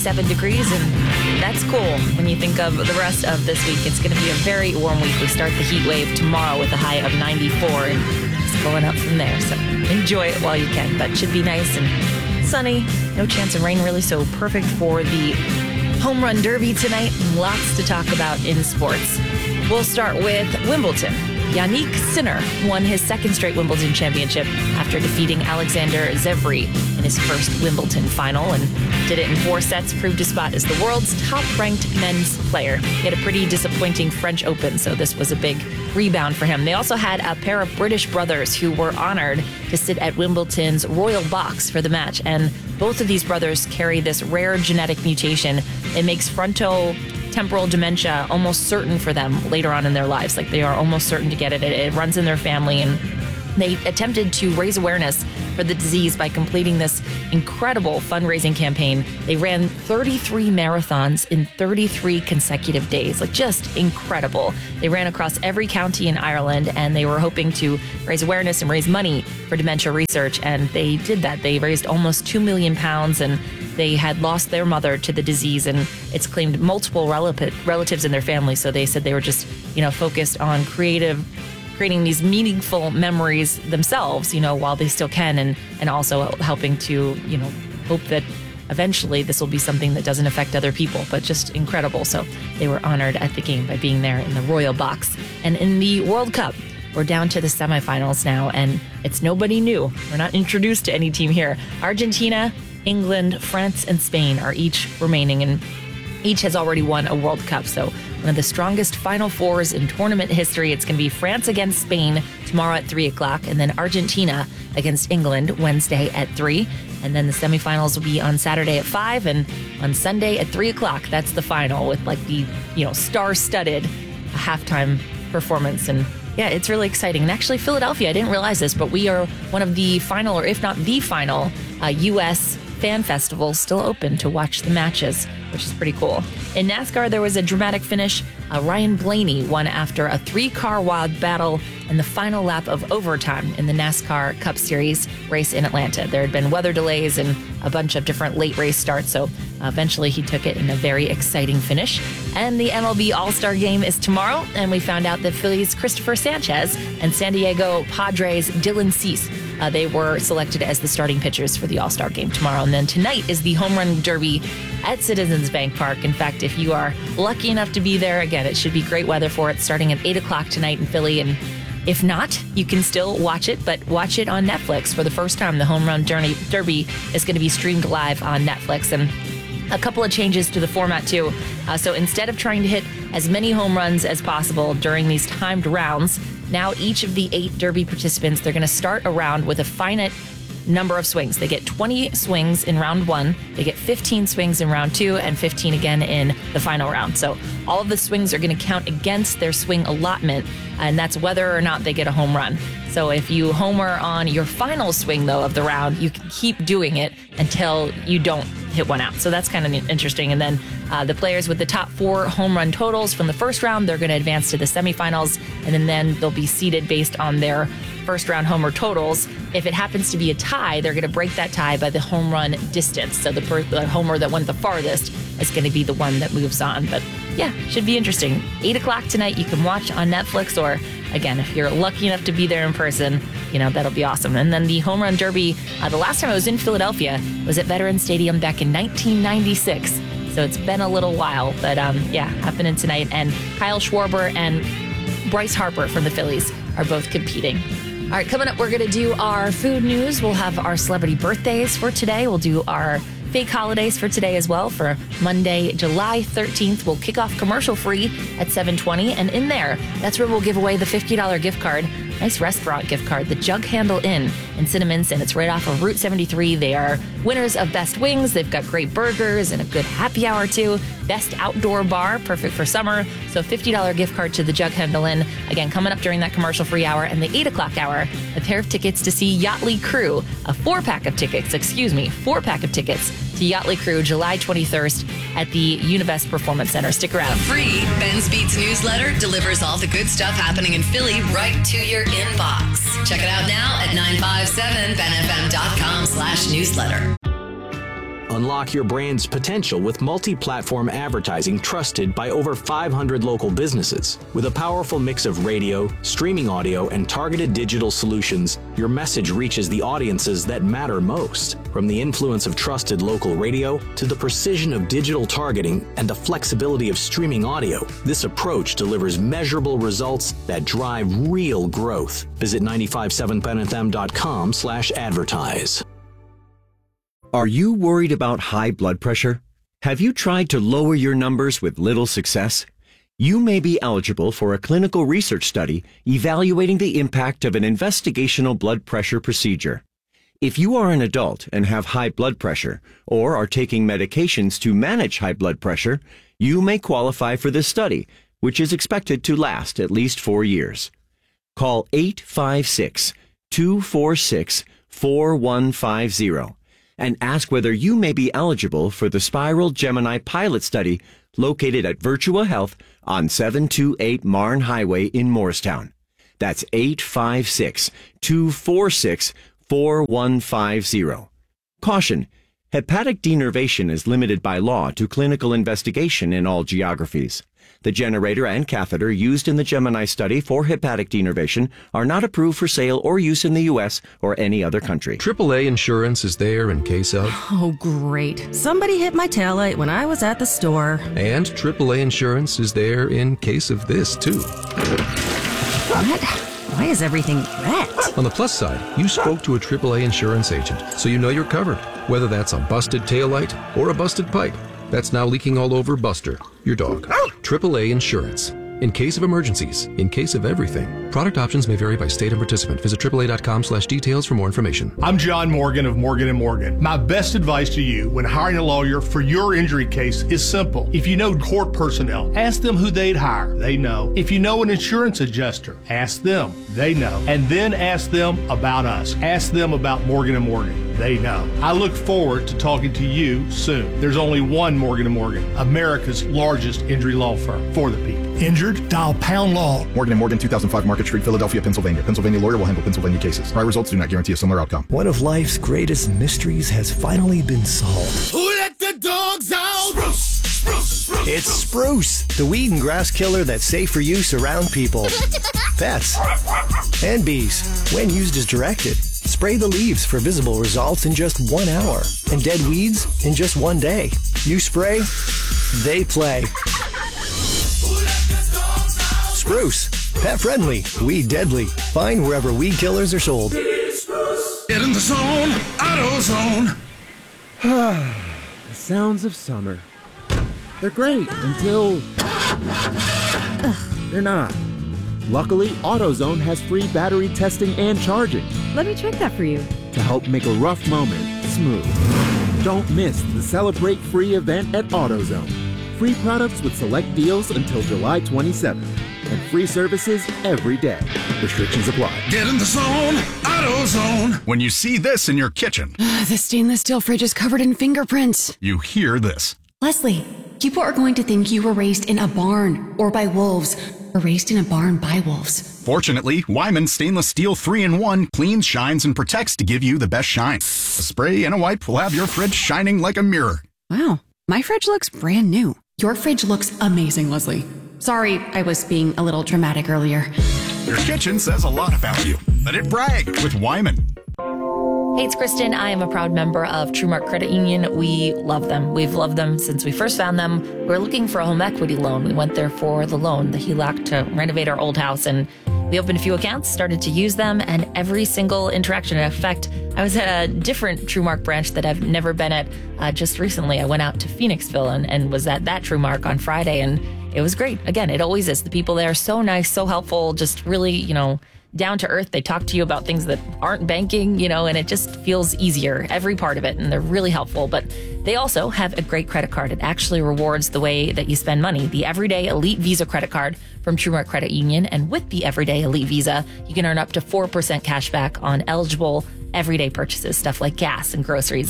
87 degrees, and that's cool when you think of the rest of this week. It's going to be a very warm week. We start the heat wave tomorrow with a high of 94, and it's going up from there. So enjoy it while you can, but it should be nice and sunny. No chance of rain, really, so perfect for the Home Run Derby tonight. Lots to talk about in sports. We'll start with Wimbledon. Yannick Sinner won his second straight Wimbledon championship after defeating Alexander Zverev in his first Wimbledon final, and did it in 4 sets, proved his spot as the world's top-ranked men's player. He had a pretty disappointing French Open, so this was a big rebound for him. They also had a pair of British brothers who were honored to sit at Wimbledon's royal box for the match, and both of these brothers carry this rare genetic mutation. It makes frontotemporal dementia almost certain for them later on in their lives. Like, they are almost certain to get it. It runs in their family, and they attempted to raise awareness for the disease by completing this incredible fundraising campaign. They ran 33 marathons in 33 consecutive days, like just incredible. They ran across every county in Ireland, and they were hoping to raise awareness and raise money for dementia research, and they did that. They raised almost £2 million, and they had lost their mother to the disease, and it's claimed multiple relatives in their family. So they said they were just, focused on creating these meaningful memories themselves, while they still can, and also helping to, hope that eventually this will be something that doesn't affect other people, but just incredible. So they were honored at the game by being there in the royal box. And in the World Cup, we're down to the semifinals now, and it's nobody new. We're not introduced to any team here. Argentina, England, France, and Spain are each remaining, and each has already won a World Cup. So one of the strongest Final Fours in tournament history. It's going to be France against Spain tomorrow at 3 o'clock, and then Argentina against England Wednesday at 3. And then the semifinals will be on Saturday at 5, and on Sunday at 3 o'clock. That's the final with the star-studded halftime performance. And yeah, it's really exciting. And actually, Philadelphia, I didn't realize this, but we are one of the final, or if not the final, U.S. fan festivals still open to watch the matches, which is pretty cool. In NASCAR, there was a dramatic finish. Ryan Blaney won after a 3-car wild battle in the final lap of overtime in the NASCAR Cup Series race in Atlanta. There had been weather delays and a bunch of different late race starts, so eventually he took it in a very exciting finish. And the MLB All-Star Game is tomorrow, and we found out that Phillies' Christopher Sanchez and San Diego Padres' Dylan Cease, they were selected as the starting pitchers for the All-Star Game tomorrow. And then tonight is the Home Run Derby at Citizens Bank Park. In fact, if you are lucky enough to be there, again, it should be great weather for it, starting at 8 o'clock tonight in Philly. And if not, you can still watch it, but watch it on Netflix. For the first time, the Home Run Derby is going to be streamed live on Netflix. And a couple of changes to the format, too. So instead of trying to hit as many home runs as possible during these timed rounds, now each of the 8 Derby participants, they're going to start a round with a finite number of swings. They get 20 swings in round 1, they get 15 swings in round 2, and 15 again in the final round. So all of the swings are going to count against their swing allotment, and that's whether or not they get a home run. So if you homer on your final swing, though, of the round, you can keep doing it until you don't hit one out. So that's kind of interesting. And then the players with the top 4 home run totals from the first round, they're going to advance to the semifinals, and then they'll be seeded based on their first round homer totals. If it happens to be a tie, they're going to break that tie by the home run distance. So the homer that went the farthest is going to be the one that moves on. But yeah, should be interesting. 8 o'clock tonight, you can watch on Netflix, or again, if you're lucky enough to be there in person, that'll be awesome. And then the Home Run Derby, the last time I was in Philadelphia was at Veterans Stadium back in 1996. So it's been a little while, but happening tonight. And Kyle Schwarber and Bryce Harper from the Phillies are both competing. All right, coming up, we're going to do our food news. We'll have our celebrity birthdays for today. We'll do our fake holidays for today as well. For Monday, July 13th, we'll kick off commercial free at 7:20. And in there, that's where we'll give away the $50 gift card. Nice restaurant gift card, the Jug Handle Inn in Cinnaminson. It's right off of Route 73. They are winners of Best Wings. They've got great burgers and a good happy hour, too. Best outdoor bar, perfect for summer. So $50 gift card to the Jug Handle Inn. Again, coming up during that commercial-free hour. And the 8 o'clock hour, a pair of tickets to see Yachtly Crew. A 4-pack of tickets to Yachtly Crew, July 21st at the Univest Performance Center. Stick around. Free Ben's Beats newsletter delivers all the good stuff happening in Philly right to your inbox. Check it out now at 957benfm.com/newsletter. Unlock your brand's potential with multi-platform advertising trusted by over 500 local businesses. With a powerful mix of radio, streaming audio, and targeted digital solutions, your message reaches the audiences that matter most. From the influence of trusted local radio to the precision of digital targeting and the flexibility of streaming audio, this approach delivers measurable results that drive real growth. Visit 957benfm.com/advertise. Are you worried about high blood pressure? Have you tried to lower your numbers with little success? You may be eligible for a clinical research study evaluating the impact of an investigational blood pressure procedure. If you are an adult and have high blood pressure or are taking medications to manage high blood pressure, you may qualify for this study, which is expected to last at least 4 years. Call 856-246-4150 and ask whether you may be eligible for the Spiral Gemini pilot study located at Virtua Health on 728 Marne Highway in Morristown. That's 856-246-4150. Caution: hepatic denervation is limited by law to clinical investigation in all geographies. The generator and catheter used in the Gemini study for hepatic denervation are not approved for sale or use in the U.S. or any other country. AAA insurance is there in case of... Oh, great. Somebody hit my taillight when I was at the store. And AAA insurance is there in case of this, too. What? Why is everything red? On the plus side, you spoke to a AAA insurance agent, so you know you're covered. Whether that's a busted taillight or a busted pipe that's now leaking all over Buster, your dog. AAA Insurance. In case of emergencies, in case of everything. Product options may vary by state and participant. Visit AAA.com/details for more information. I'm John Morgan of Morgan & Morgan. My best advice to you when hiring a lawyer for your injury case is simple. If you know court personnel, ask them who they'd hire. They know. If you know an insurance adjuster, ask them. They know. And then ask them about us. Ask them about Morgan & Morgan. They know. I look forward to talking to you soon. There's only one Morgan & Morgan, America's largest injury law firm for the people. Injured? Dial Pound Law. Morgan & Morgan, 2005 Market Street, Philadelphia, Pennsylvania. Pennsylvania lawyer will handle Pennsylvania cases. Prior results do not guarantee a similar outcome. One of life's greatest mysteries has finally been solved. Who let the dogs out? Spruce, spruce, spruce. It's Spruce, the weed and grass killer that's safe for use around people, pets, and bees when used as directed. Spray the leaves for visible results in just 1 hour and dead weeds in just 1 day. You spray, they play. Spruce, pet friendly, weed deadly. Find wherever weed killers are sold. Get in the zone, AutoZone. The sounds of summer. They're great until they're not. Luckily, AutoZone has free battery testing and charging. Let me check that for you. To help make a rough moment smooth. Don't miss the Celebrate Free event at AutoZone. Free products with select deals until July 27th. And free services every day. Restrictions apply. Get in the zone, AutoZone. When you see this in your kitchen. The stainless steel fridge is covered in fingerprints. You hear this. Leslie, people are going to think you were raised in a barn or by wolves. Or raised in a barn by wolves. Fortunately, Wyman Stainless Steel 3-in-1 cleans, shines, and protects to give you the best shine. A spray and a wipe will have your fridge shining like a mirror. Wow, my fridge looks brand new. Your fridge looks amazing, Leslie. Sorry, I was being a little dramatic earlier. Your kitchen says a lot about you. Let it brag with Wyman. Hey, it's Kristen. I am a proud member of TrueMark Credit Union. We love them. We've loved them since we first found them. We were looking for a home equity loan. We went there for the loan, the HELOC, to renovate our old house. And we opened a few accounts, started to use them, and every single interaction. In fact, I was at a different TrueMark branch that I've never been at just recently. I went out to Phoenixville and was at that TrueMark on Friday, and it was great. Again, it always is. The people there are so nice, so helpful, just really, down to earth. They talk to you about things that aren't banking, and it just feels easier, every part of it. And they're really helpful. But they also have a great credit card. It actually rewards the way that you spend money. The Everyday Elite Visa credit card from TrueMark Credit Union. And with the Everyday Elite Visa, you can earn up to 4% cash back on eligible everyday purchases, stuff like gas and groceries. And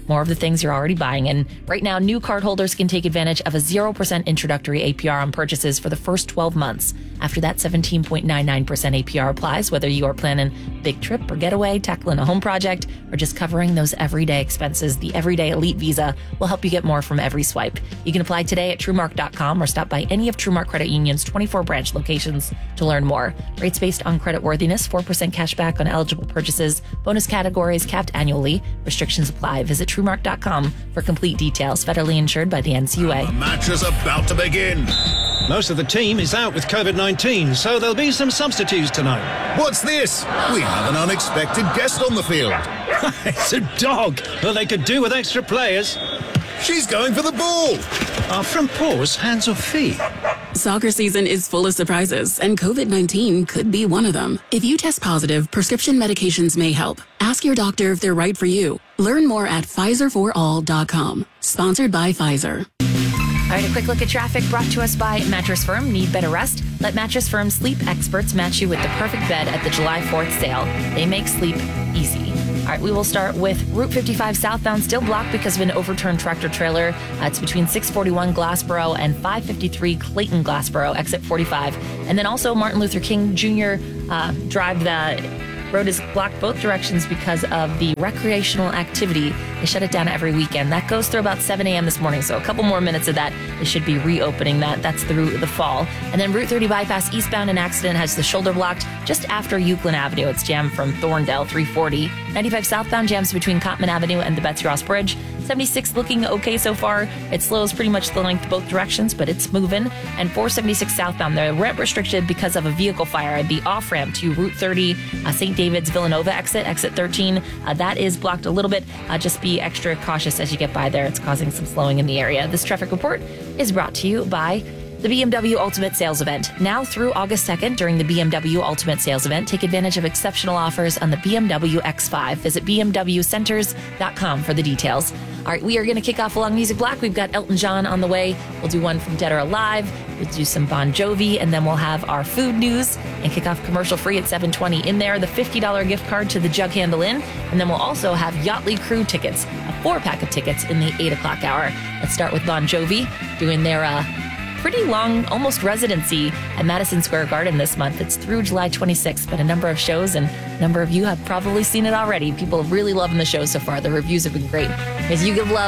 more of the things you're already buying. And right now, new cardholders can take advantage of a 0% introductory APR on purchases for the first 12 months. After that, 17.99% APR applies, whether you are planning a big trip or getaway, tackling a home project, or just covering those everyday expenses. The Everyday Elite Visa will help you get more from every swipe. You can apply today at TrueMark.com or stop by any of TrueMark Credit Union's 24 branch locations to learn more. Rates based on credit worthiness, 4% cash back on eligible purchases, bonus categories capped annually. Restrictions apply. Visit TrueMark.com for complete details. Federally insured by the NCUA. The match is about to begin. Most of the team is out with COVID-19, so there'll be some substitutes tonight. What's this? We have an unexpected guest on the field. It's a dog. Well, they could do with extra players. She's going for the ball. Are front paws hands or feet? Soccer season is full of surprises, and COVID-19 could be one of them. If you test positive, prescription medications may help. Ask your doctor if they're right for you. Learn more at PfizerForAll.com. Sponsored by Pfizer. All right, a quick look at traffic brought to us by Mattress Firm. Need better rest? Let Mattress Firm sleep experts match you with the perfect bed at the July 4th sale. They make sleep easy. All right, we will start with Route 55 southbound, still blocked because of an overturned tractor trailer. It's between 641 Glassboro and 553 Clayton Glassboro, exit 45. And then also Martin Luther King Jr. Drive, the road is blocked both directions because of the recreational activity. They shut it down every weekend. That goes through about 7 a.m. this morning, so a couple more minutes of that. They should be reopening that. That's through the fall. And then Route 30 bypass eastbound, an accident has the shoulder blocked just after Euclid Avenue. It's jammed from Thorndale, 340. 95 southbound jams between Cottman Avenue and the Betsy Ross Bridge. 76 looking okay so far. It slows pretty much the length both directions, but it's moving. And 476 southbound, they're ramp restricted because of a vehicle fire. The off-ramp to Route 30, St. David's Villanova exit 13. That is blocked a little bit. Just be extra cautious as you get by there. It's causing some slowing in the area. This traffic report is brought to you by the BMW Ultimate Sales Event. Now through August 2nd, during the BMW Ultimate Sales Event, take advantage of exceptional offers on the BMW X5. Visit bmwcenters.com for the details. All right, we are going to kick off along Music Block. We've got Elton John on the way. We'll do one from Dead or Alive. We'll do some Bon Jovi, and then we'll have our food news and kick off commercial free at 7:20. In there, the $50 gift card to the Jug Handle Inn, and then we'll also have Yachtly Crew tickets, a 4-pack of tickets in the 8 o'clock hour. Let's start with Bon Jovi doing their pretty long, almost residency at Madison Square Garden this month. It's through July 26th, but a number of shows, and a number of you have probably seen it already. People are really loving the show so far. The reviews have been great. As you give love